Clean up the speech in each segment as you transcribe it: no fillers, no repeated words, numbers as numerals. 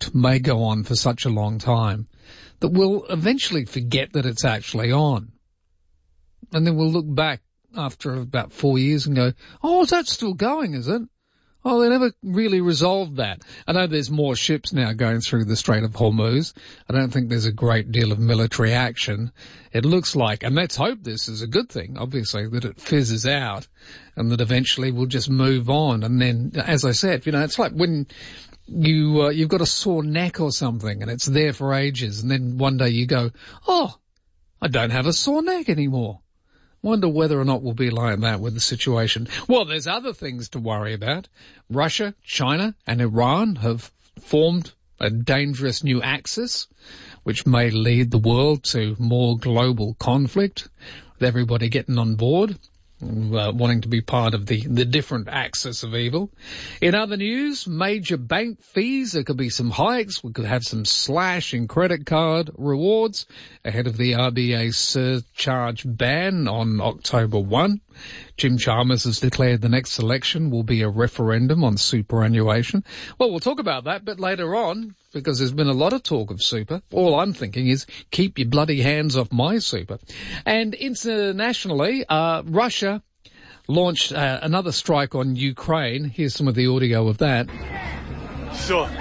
conflict may go on for such a long time that we'll eventually forget that it's actually on. And then we'll look back after about 4 years and go, oh, is that still going, is it? Oh, they never really resolved that. I know there's more ships now going through the Strait of Hormuz. I don't think there's a great deal of military action. It looks like, and let's hope this is a good thing, obviously, that it fizzes out and that eventually we'll just move on. And then, as I said, it's like when you've got a sore neck or something and it's there for ages, and then one day you go, oh, I don't have a sore neck anymore. Wonder whether or not we'll be like that with the situation. Well, there's other things to worry about. Russia, China and Iran have formed a dangerous new axis, which may lead the world to more global conflict, with everybody getting on board, wanting to be part of the different axis of evil. In other news, major bank fees, there could be some hikes. We could have some slash in credit card rewards ahead of the RBA surcharge ban on October 1. Jim Chalmers has declared the next election will be a referendum on superannuation. Well, we'll talk about that, but later on, because there's been a lot of talk of super. All I'm thinking is keep your bloody hands off my super. And internationally, Russia launched another strike on Ukraine. Here's some of the audio of that. Sure.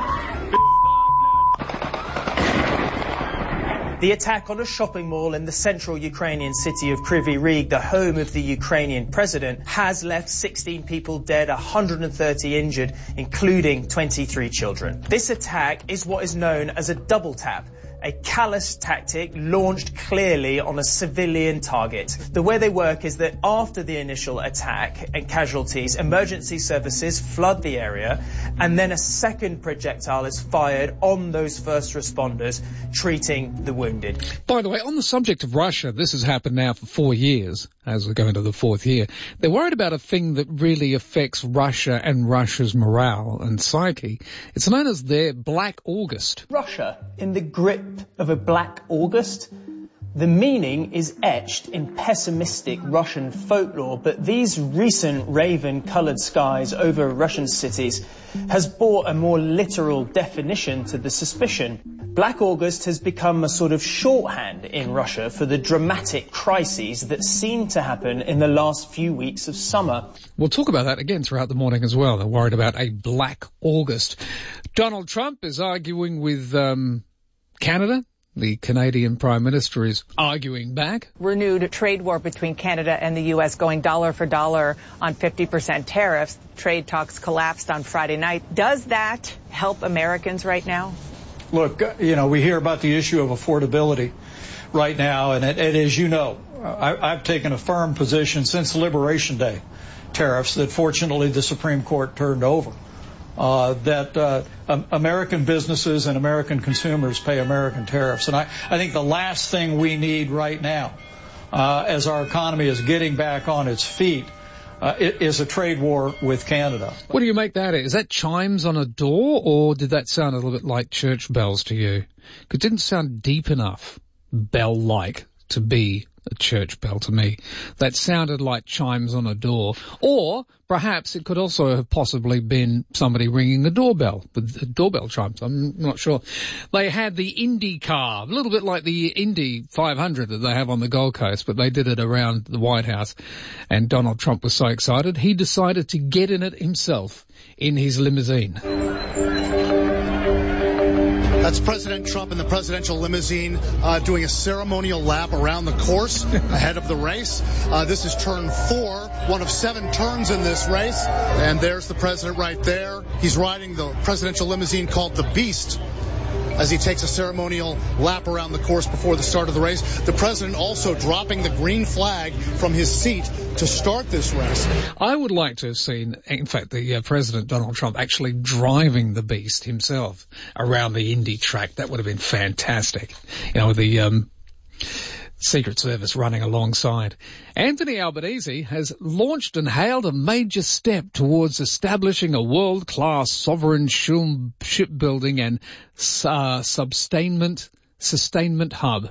The attack on a shopping mall in the central Ukrainian city of Kryvyi Rih, the home of the Ukrainian president, has left 16 people dead, 130 injured, including 23 children. This attack is what is known as a double tap, a callous tactic launched clearly on a civilian target. The way they work is that after the initial attack and casualties, emergency services flood the area, and then a second projectile is fired on those first responders, treating the wounded. By the way, on the subject of Russia, this has happened now for 4 years, as we're going to the fourth year. They're worried about a thing that really affects Russia and Russia's morale and psyche. It's known as their Black August. Russia, in the grip of a Black August? The meaning is etched in pessimistic Russian folklore, but these recent raven-coloured skies over Russian cities has brought a more literal definition to the suspicion. Black August has become a sort of shorthand in Russia for the dramatic crises that seem to happen in the last few weeks of summer. We'll talk about that again throughout the morning as well. They're worried about a Black August. Donald Trump is arguing with Canada. The Canadian Prime Minister is arguing back. Renewed trade war between Canada and the U.S. going dollar for dollar on 50% tariffs. Trade talks collapsed on Friday night. Does that help Americans right now? Look, we hear about the issue of affordability right now, and as you know, I've taken a firm position since Liberation Day tariffs that fortunately the Supreme Court turned over. That American businesses and American consumers pay American tariffs. And I think the last thing we need right now, as our economy is getting back on its feet, is a trade war with Canada. What do you make that? Is that chimes on a door, or did that sound a little bit like church bells to you? It didn't sound deep enough, bell-like, to be a church bell to me. That sounded like chimes on a door. Or perhaps it could also have possibly been somebody ringing a doorbell with the doorbell chimes. I'm not sure. They had the Indy car, a little bit like the Indy 500 that they have on the Gold Coast, but they did it around the White House. And Donald Trump was so excited, he decided to get in it himself in his limousine. That's President Trump in the presidential limousine doing a ceremonial lap around the course ahead of the race. This is turn 4, one of 7 turns in this race. And there's the president right there. He's riding the presidential limousine called the Beast as he takes a ceremonial lap around the course before the start of the race. The president also dropping the green flag from his seat to start this race. I would like to have seen, in fact, the President Donald Trump actually driving the Beast himself around the Indy track. That would have been fantastic. With the Secret Service running alongside. Anthony Albanese has launched and hailed a major step towards establishing a world-class sovereign shipbuilding and sustainment hub.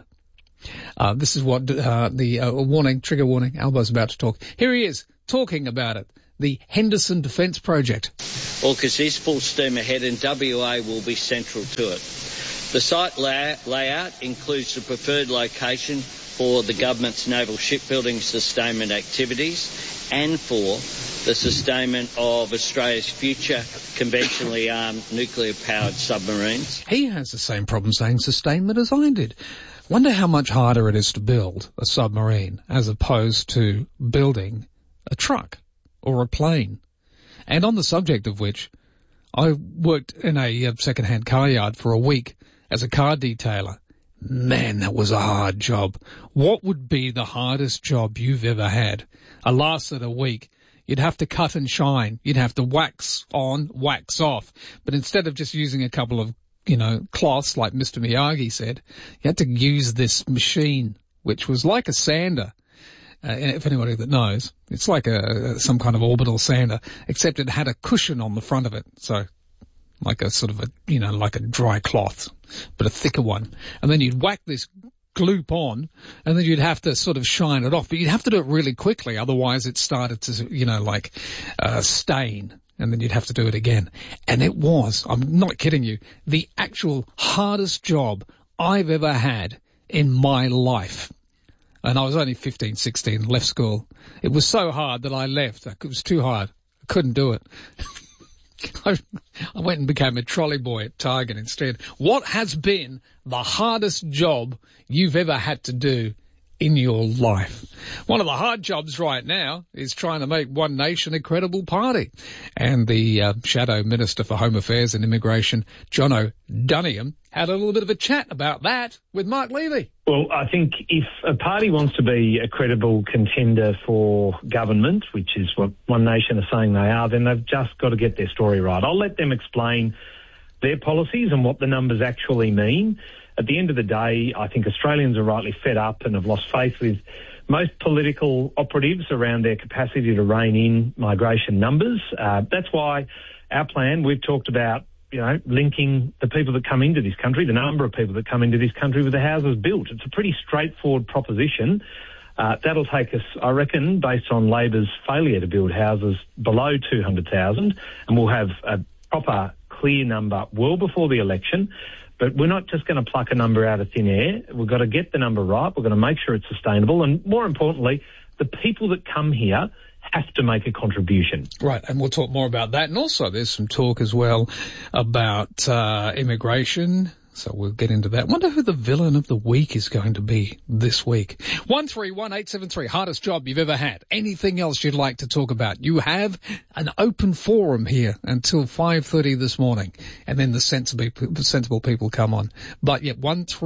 This is what the trigger warning, Albo's about to talk. Here he is, talking about it. the Henderson Defence Project. AUKUS is full steam ahead and WA will be central to it. The site layout includes the preferred location for the government's naval shipbuilding sustainment activities and for the sustainment of Australia's future conventionally armed nuclear-powered submarines. He has the same problem saying sustainment as I did. Wonder how much harder it is to build a submarine as opposed to building a truck or a plane. And on the subject of which, I worked in a second-hand car yard for a week as a car detailer. Man, that was a hard job. What would be the hardest job you've ever had? I lasted a week. You'd have to cut and shine. You'd have to wax on, wax off. But instead of just using a couple of, cloths like Mr. Miyagi said, you had to use this machine, which was like a sander. If anybody that knows, it's like some kind of orbital sander, except it had a cushion on the front of it. So like a sort of like a dry cloth, but a thicker one. And then you'd whack this gloop on, and then you'd have to sort of shine it off. But you'd have to do it really quickly, otherwise it started to, stain, and then you'd have to do it again. And it was, I'm not kidding you, the actual hardest job I've ever had in my life. And I was only 15, 16, left school. It was so hard that I left. It was too hard. I couldn't do it. I went and became a trolley boy at Target instead. What has been the hardest job you've ever had to do in your life? One of the hard jobs right now is trying to make One Nation a credible party. And the Shadow Minister for Home Affairs and Immigration, John O'Donoghue, had a little bit of a chat about that with Mark Levy. Well, I think if a party wants to be a credible contender for government, which is what One Nation are saying they are, then they've just got to get their story right. I'll let them explain their policies and what the numbers actually mean. At the end of the day, I think Australians are rightly fed up and have lost faith with most political operatives around their capacity to rein in migration numbers. That's why our plan, we've talked about, linking the people that come into this country, the number of people that come into this country with the houses built. It's a pretty straightforward proposition. That'll take us, I reckon, based on Labor's failure to build houses below 200,000, and we'll have a proper, clear number well before the election. But we're not just going to pluck a number out of thin air. We've got to get the number right. We're going to make sure it's sustainable. And more importantly, the people that come here have to make a contribution. Right, and we'll talk more about that. And also there's some talk as well about immigration. So we'll get into that. Wonder who the villain of the week is going to be this week. 131873, hardest job you've ever had. Anything else you'd like to talk about? You have an open forum here until 5:30 this morning, and then the sensible people come on. But yeah,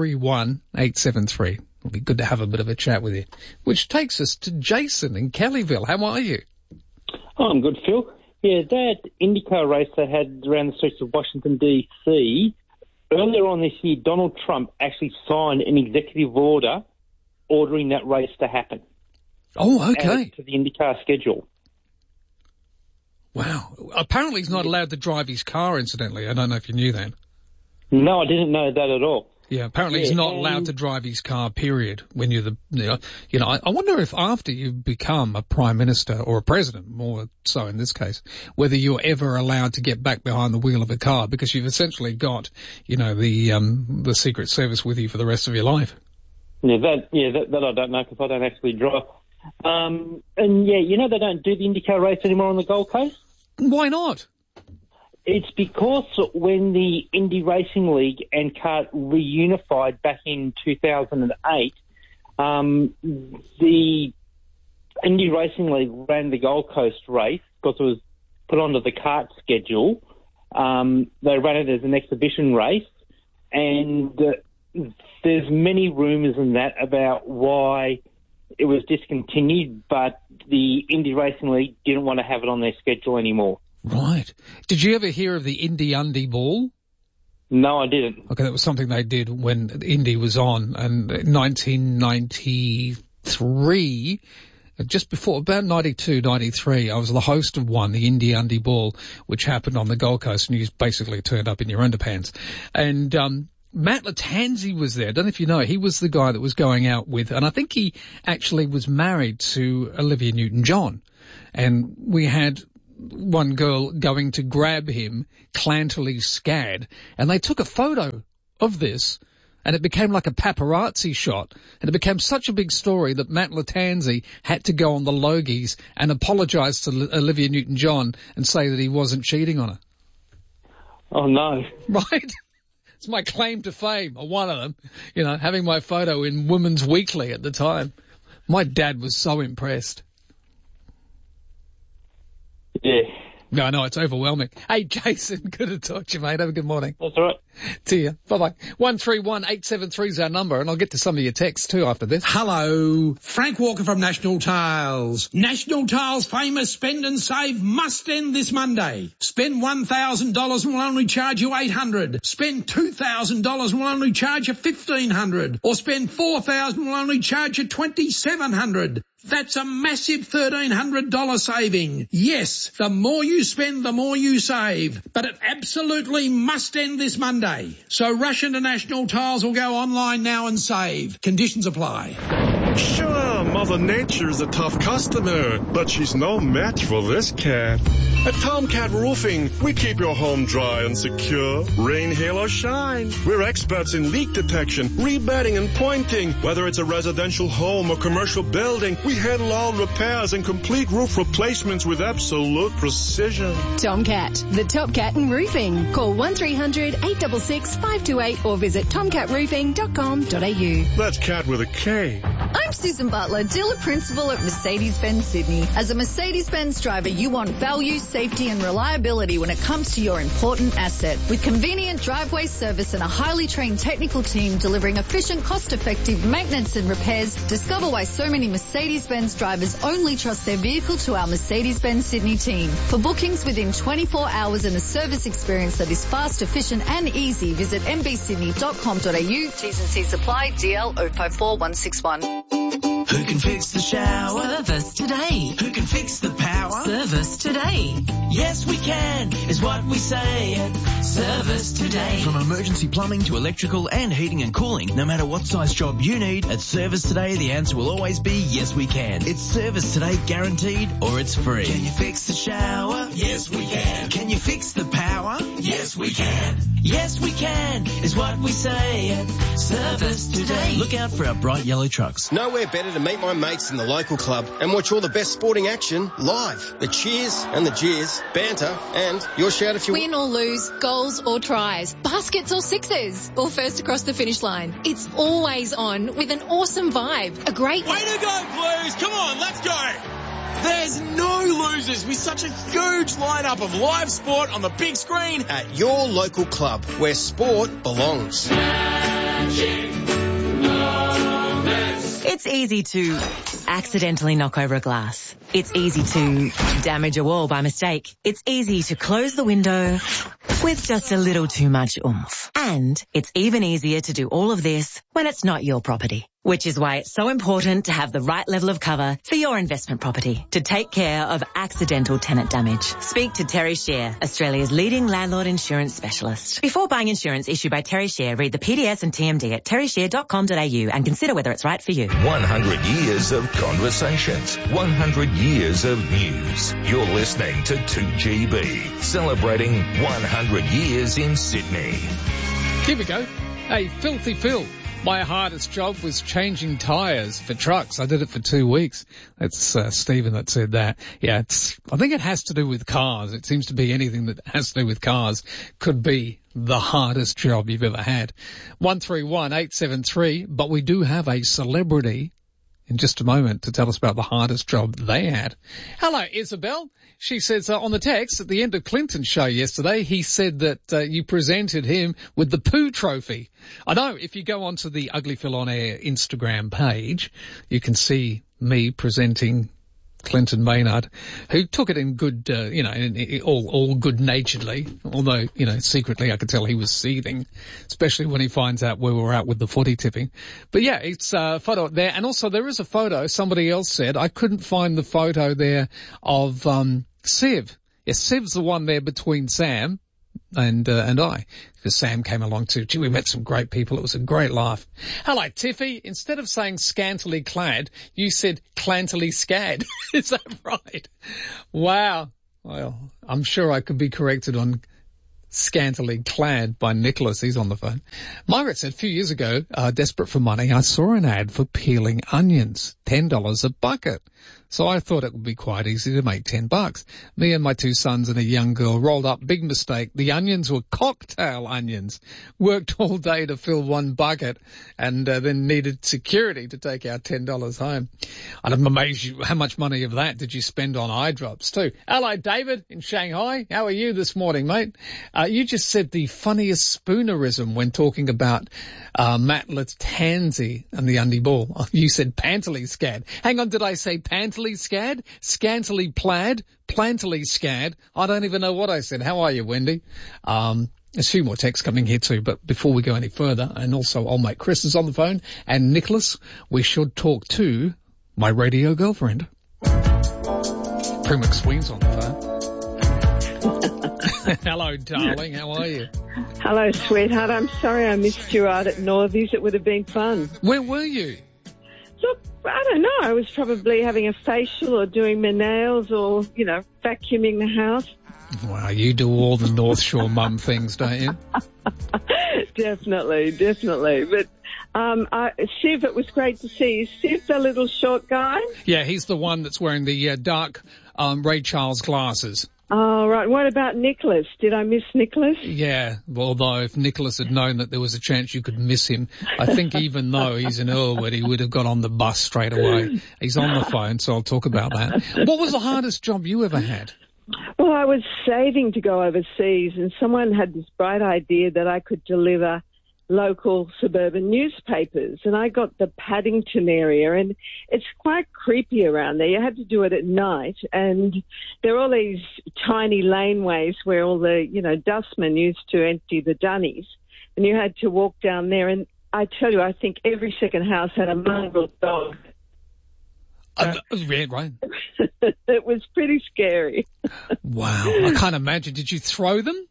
131873. It'll be good to have a bit of a chat with you. Which takes us to Jason in Kellyville. How are you? Oh, I'm good, Phil. Yeah, that IndyCar race they had around the streets of Washington, D.C., earlier on this year, Donald Trump actually signed an executive order ordering that race to happen. Oh, okay. Added to the IndyCar schedule. Wow. Apparently he's not allowed to drive his car, incidentally. I don't know if you knew that. No, I didn't know that at all. Yeah, apparently he's not allowed to drive his car, period, when you're I wonder if after you become a prime minister or a president, more so in this case, whether you're ever allowed to get back behind the wheel of a car, because you've essentially got, the Secret Service with you for the rest of your life. Yeah, that I don't know, because I don't actually drive. And yeah, they don't do the IndyCar race anymore on the Gold Coast? Why not? It's because when the Indy Racing League and CART reunified back in 2008, the Indy Racing League ran the Gold Coast race because it was put onto the CART schedule. They ran it as an exhibition race, and there's many rumours in that about why it was discontinued, but the Indy Racing League didn't want to have it on their schedule anymore. Right. Did you ever hear of the Indy Undy Ball? No, I didn't. Okay, that was something they did when Indy was on, and in 1993, just before, about 92, 93, I was the host of one, the Indy Undy Ball, which happened on the Gold Coast, and you basically turned up in your underpants. And Matt Lattanzi was there. I don't know if you know, he was the guy that was going out with, and I think he actually was married to Olivia Newton-John. and we had one girl going to grab him, Clanterley Scad, and they took a photo of this, and it became like a paparazzi shot, and it became such a big story that Matt Lattanzi had to go on the Logies and apologise to Olivia Newton-John and say that he wasn't cheating on her. Oh, no. Right? It's my claim to fame, or one of them, you know, having my photo in Women's Weekly at the time. My dad was so impressed. Yeah. No, no, it's overwhelming. Hey, Jason, good to talk to you, mate. Have a good morning. That's all right. See ya. Bye-bye. 131873 is our number, and I'll get to some of your texts too after this. Hello, Frank Walker from National Tiles. National Tiles' famous spend and save must end this Monday. Spend $1,000 and we'll only charge you $800. Spend $2,000 and we'll only charge you $1,500. Or spend $4,000 and we'll only charge you $2,700. That's a massive $1,300 saving. Yes, the more you spend, the more you save. But it absolutely must end this Monday. So rush into National Tiles or go online now and save. Conditions apply. Sure, Mother Nature's a tough customer, but she's no match for this cat. At Tomcat Roofing, we keep your home dry and secure, rain, hail, or shine. We're experts in leak detection, rebedding, and pointing. Whether it's a residential home or commercial building, we handle all repairs and complete roof replacements with absolute precision. Tomcat, the top cat in roofing. Call 1300 866 528 or visit tomcatroofing.com.au. That's cat with a K. I'm Susan Butler, dealer principal at Mercedes-Benz Sydney. As a Mercedes-Benz driver, you want value, safety and reliability when it comes to your important asset. With convenient driveway service and a highly trained technical team delivering efficient, cost-effective maintenance and repairs, discover why so many Mercedes-Benz drivers only trust their vehicle to our Mercedes-Benz Sydney team. For bookings within 24 hours and a service experience that is fast, efficient and easy, visit mbsydney.com.au. T's and C's apply. DL 054161. Who can fix the shower? Service today. Who can fix the power? Service today. Yes, we can, is what we say at Service Today. From emergency plumbing to electrical and heating and cooling, no matter what size job you need, at Service Today, the answer will always be yes, we can. It's Service Today guaranteed, or it's free. Can you fix the shower? Yes, we can. Can you fix the power? Yes, we can. Yes, we can, is what we say at Service Today. Look out for our bright yellow trucks. Nowhere better to meet my mates in the local club and watch all the best sporting action live. The cheers and the jeers, banter, and your shout if you win or lose, goals or tries, baskets or sixes, or first across the finish line. It's always on with an awesome vibe. A great way to go, Blues! Come on, let's go! There's no losers with such a huge lineup of live sport on the big screen at your local club where sport belongs. It's easy to accidentally knock over a glass. It's easy to damage a wall by mistake. It's easy to close the window with just a little too much oomph. And it's even easier to do all of this when it's not your property. Which is why it's so important to have the right level of cover for your investment property to take care of accidental tenant damage. Speak to Terry Share, Australia's leading landlord insurance specialist. Before buying insurance issued by Terry Share, read the PDS and TMD at terryshare.com.au and consider whether it's right for you. 100 years of conversations, 100 years of news. You're listening to 2GB, celebrating 100 years in Sydney. Here we go. Hey, Filthy Phil. My hardest job was changing tyres for trucks. I did it for 2 weeks. That's Stephen that said that. Yeah, I think it has to do with cars. It seems to be anything that has to do with cars could be the hardest job you've ever had. 131873, but we do have a celebrity in just a moment to tell us about the hardest job they had. Hello, Isabel. She says on the text at the end of Clinton's show yesterday, he said that you presented him with the poo trophy. I know if you go onto the Ugly Phil On Air Instagram page, you can see me presenting Clinton Maynard, who took it in good, all good-naturedly, although, secretly I could tell he was seething, especially when he finds out where we're at with the footy tipping. But yeah, it's a photo there. And also there is a photo, somebody else said, I couldn't find the photo there of, Siv. Yes, Siv's the one there between Sam, and I, because Sam came along too. Gee, we met some great people. It was a great laugh. Hello, Tiffy. Instead of saying scantily clad, you said clantily scad. Is that right? Wow. Well, I'm sure I could be corrected on scantily clad by Nicholas. He's on the phone. Margaret said, a few years ago, desperate for money, I saw an ad for peeling onions, $10 a bucket. So I thought it would be quite easy to make $10. Me and my 2 sons and a young girl rolled up. Big mistake. The onions were cocktail onions. Worked all day to fill 1 bucket and then needed security to take our $10 home. I'm amazed you, how much money of that did you spend on eye drops too? Hello, David in Shanghai. How are you this morning, mate? You just said the funniest spoonerism when talking about Matt Lattanzi and the undie ball. You said pantily scad. Hang on, did I say pantily scad? Scantily plaid? Plantily scad? I don't even know what I said. How are you, Wendy? There's a few more texts coming here too, but before we go any further, and also old mate Chris is on the phone, and Nicholas, we should talk to my radio girlfriend. Prue McSween's on the phone. Hello, darling. How are you? Hello, sweetheart. I'm sorry I missed you out at Northies. It would have been fun. Where were you? Look, I don't know. I was probably having a facial or doing my nails or, vacuuming the house. Wow, you do all the North Shore mum things, don't you? Definitely. But Siv, it was great to see you. Siv, the little short guy? Yeah, he's the one that's wearing the dark Ray Charles glasses. Oh, right. What about Nicholas? Did I miss Nicholas? Yeah, although if Nicholas had known that there was a chance you could miss him, I think even though he's in Earlwood, he would have got on the bus straight away. He's on the phone, so I'll talk about that. What was the hardest job you ever had? Well, I was saving to go overseas, and someone had this bright idea that I could deliver local suburban newspapers, and I got the Paddington area, and it's quite creepy around there. You had to do it at night, and there are all these tiny laneways where all the, dustmen used to empty the dunnies, and you had to walk down there, and I tell you, I think every second house had a mongrel dog. Right. It was pretty scary. Wow. I can't imagine. Did you throw them?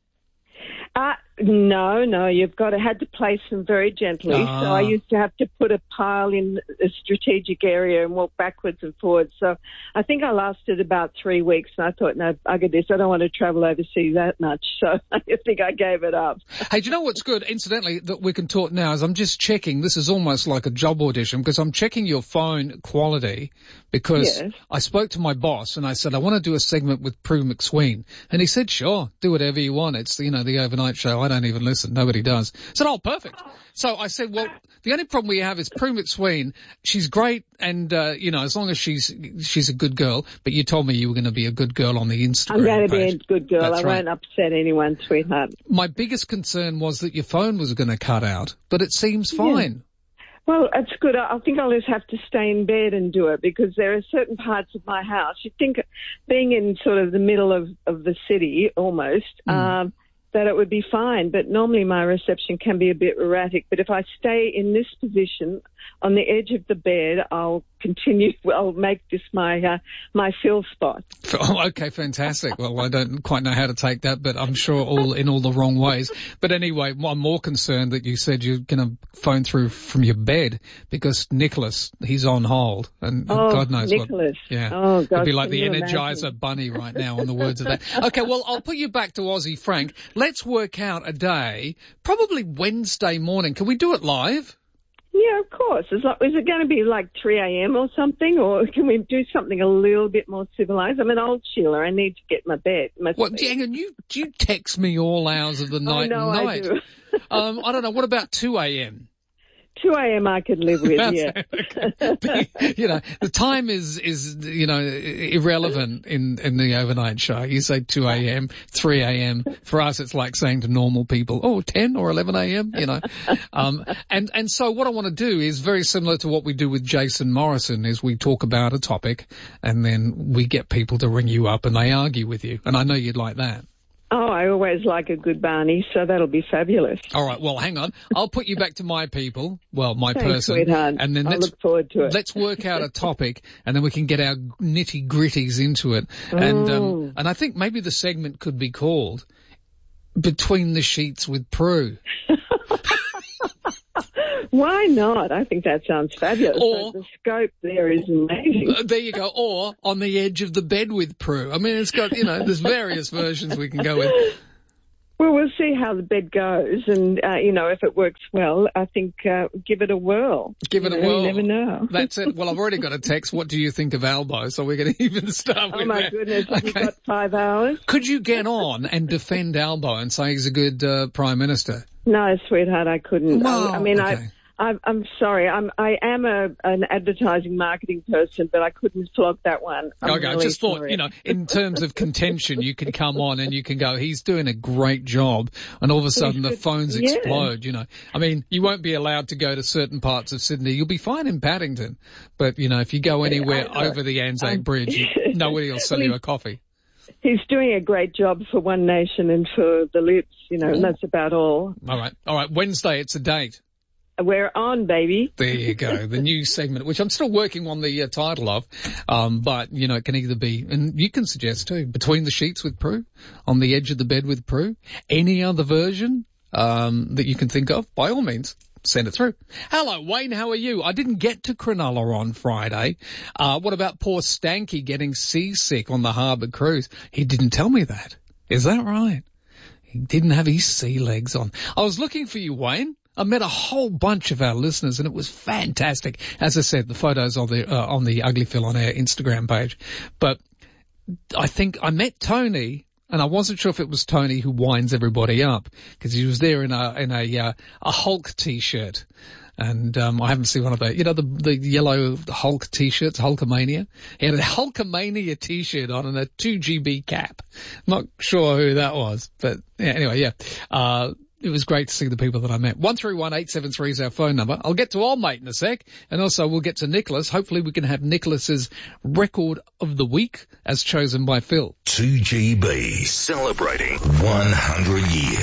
No, had to place them very gently. So I used to have to put a pile in a strategic area and walk backwards and forwards. So I think I lasted about 3 weeks, and I thought, no, bugger this, I don't want to travel overseas that much. So I think I gave it up. Hey, do you know what's good, incidentally, that we can talk now is I'm just checking, this is almost like a job audition, because I'm checking your phone quality, because yes. I spoke to my boss and I said, I want to do a segment with Prue McSween. And he said, sure, do whatever you want. It's, the overnight show. I don't even listen. Nobody does. I said, oh, perfect. So I said, well, the only problem we have is Prue McSween. She's great, and as long as she's a good girl. But you told me you were going to be a good girl on the Instagram I'm going to page. be a good girl. That's I won't upset anyone, sweetheart. My biggest concern was that your phone was going to cut out, but it seems fine. Yeah. Well, it's good. I think I'll just have to stay in bed and do it, because there are certain parts of my house. You'd think, being in sort of the middle of the city almost, that it would be fine, but normally my reception can be a bit erratic. But if I stay in this position on the edge of the bed, I'll make this my fill spot. Oh, okay, fantastic. Well, I don't quite know how to take that, but I'm sure all the wrong ways. But anyway, I'm more concerned that you said you're going to phone through from your bed, because Nicholas, he's on hold, and God knows Nicholas. what. Yeah. Oh, God. It'd be like the Energizer Bunny right now on the words of that. Okay, well, I'll put you back to Aussie Frank. Let's work out a day, probably Wednesday morning. Can we do it live? Yeah, of course. Is it going to be like 3 a.m. or something, or can we do something a little bit more civilized? I'm an old Sheila. I need to get my bed. What, do you text me all hours of the night and night? I do. I don't know. What about 2 a.m.? 2 a.m. I could live with, yeah. The time is irrelevant in the overnight show. You say 2 a.m., 3 a.m. For us, it's like saying to normal people, 10 or 11 a.m., And so what I want to do is very similar to what we do with Jason Morrison, is we talk about a topic and then we get people to ring you up and they argue with you. And I know you'd like that. Oh, I always like a good Barney, so that'll be fabulous. All right, well, hang on. I'll put you back to my people, my Thanks, person. Sweetheart. And then I look forward to it. Let's work out a topic, and then we can get our nitty-gritties into it. And I think maybe the segment could be called Between the Sheets with Prue. Why not? I think that sounds fabulous. Or the scope there is amazing. There you go. Or On the Edge of the Bed with Prue. I mean, it's got, there's various versions we can go with. Well, we'll see how the bed goes, and, if it works well, I think give it a whirl. Give it a whirl. You never know. That's it. Well, I've already got a text. What do you think of Albo? So we're going to even start with Oh, my that. goodness. Have you got 5 hours? Could you get on and defend Albo and say he's a good Prime Minister? No, sweetheart, I couldn't. Well, I mean, okay. I'm sorry. I am an advertising marketing person, but I couldn't flog that one. I just thought, in terms of contention, you can come on and you can go, he's doing a great job, and all of a sudden the phones explode, I mean, you won't be allowed to go to certain parts of Sydney. You'll be fine in Paddington. But, if you go anywhere over the Anzac Bridge, nobody will sell you a coffee. He's doing a great job for One Nation and for the Libs, and that's about all. All right. Wednesday, it's a date. We're on, baby. There you go. The new segment, which I'm still working on the title of, but, it can either be, and you can suggest too, Between the Sheets with Prue, On the Edge of the Bed with Prue, any other version that you can think of, by all means, send it through. Hello, Wayne, how are you? I didn't get to Cronulla on Friday. What about poor Stanky getting seasick on the harbour cruise? He didn't tell me that. Is that right? He didn't have his sea legs on. I was looking for you, Wayne. I met a whole bunch of our listeners, and it was fantastic. As I said, the photos on the Ugly Phil on our Instagram page. But I think I met Tony, and I wasn't sure if it was Tony who winds everybody up, because he was there in a Hulk t-shirt. And I haven't seen one of those, the yellow Hulk t-shirts, Hulkamania. He had a Hulkamania t-shirt on and a 2GB cap. Not sure who that was, but anyway. It was great to see the people that I met. 131873 is our phone number. I'll get to old mate in a sec, and also we'll get to Nicholas. Hopefully we can have Nicholas's record of the week as chosen by Phil. 2GB, celebrating 100 years.